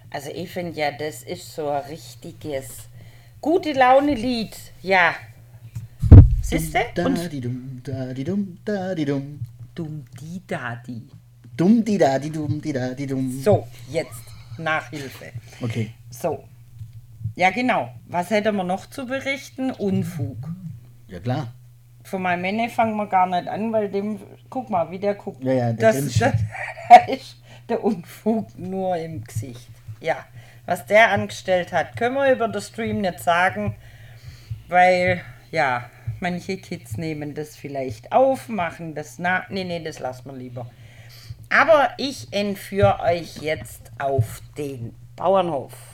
Also ich finde ja, das ist so ein richtiges gute Laune-Lied. Ja, siehste? Da Und di dum, da di dum, da di dum. dumm die Dadi. Dum di da di dum, di da di dum. So, jetzt Nachhilfe. Okay. So, ja genau. Was hätten wir noch zu berichten? Unfug. Ja, klar. Von meinem Männer fangen wir gar nicht an, weil dem, guck mal, wie der guckt. Ja, ja, der Das, grinst das schon. ist der Unfug nur im Gesicht. Ja, was der angestellt hat, können wir über den Stream nicht sagen, weil, ja, manche Kids nehmen das vielleicht auf, machen das nach. Nee, das lassen wir lieber. Aber ich entführe euch jetzt auf den Bauernhof.